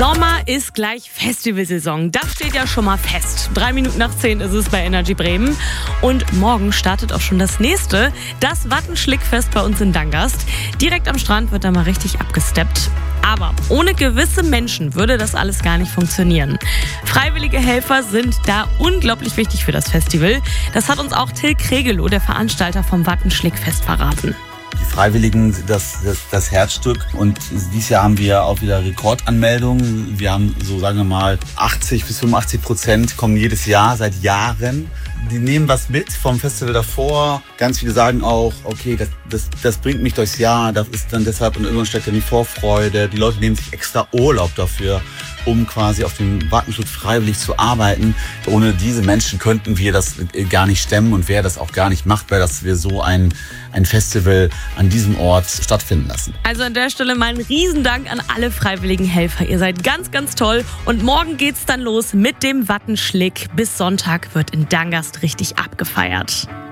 Sommer ist gleich Festivalsaison. Das steht ja schon mal fest. 9:03 ist es bei Energy Bremen. Und morgen startet auch schon das nächste, das Wattenschlickfest bei uns in Dangast. Direkt am Strand wird da mal richtig abgesteppt. Aber ohne gewisse Menschen würde das alles gar nicht funktionieren. Freiwillige Helfer sind da unglaublich wichtig für das Festival. Das hat uns auch Till Kregelow, der Veranstalter vom Wattenschlickfest, verraten. Die Freiwilligen sind das Herzstück und dieses Jahr haben wir auch wieder Rekordanmeldungen. Wir haben so, sagen wir mal, 80-85% kommen jedes Jahr, seit Jahren. Die nehmen was mit vom Festival davor. Ganz viele sagen auch, okay, das bringt mich durchs Jahr. Das ist dann deshalb in irgendeiner Stelle die Vorfreude. Die Leute nehmen sich extra Urlaub dafür, um quasi auf dem Wattenschlick freiwillig zu arbeiten. Ohne diese Menschen könnten wir das gar nicht stemmen und wer das auch gar nicht macht, weil dass wir so ein Festival an diesem Ort stattfinden lassen. Also an der Stelle mal einen Riesendank an alle freiwilligen Helfer. Ihr seid ganz, ganz toll. Und morgen geht's dann los mit dem Wattenschlick. Bis Sonntag wird in Dangast richtig abgefeiert.